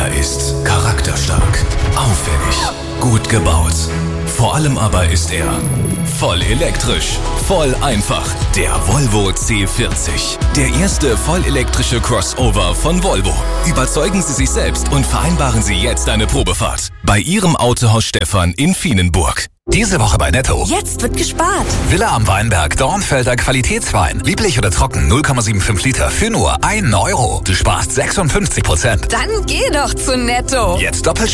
Er ist charakterstark, auffällig, gut gebaut. Vor allem aber ist er voll elektrisch, voll einfach. Der Volvo C40. Der erste vollelektrische Crossover von Volvo. Überzeugen Sie sich selbst und vereinbaren Sie jetzt eine Probefahrt. Bei Ihrem Autohaus Stefan in Vienenburg. Diese Woche bei Netto. Jetzt wird gespart. Villa am Weinberg, Dornfelder Qualitätswein. Lieblich oder trocken, 0,75 Liter für nur 1 Euro. Du sparst 56%. Dann geh doch zu Netto. Jetzt doppelt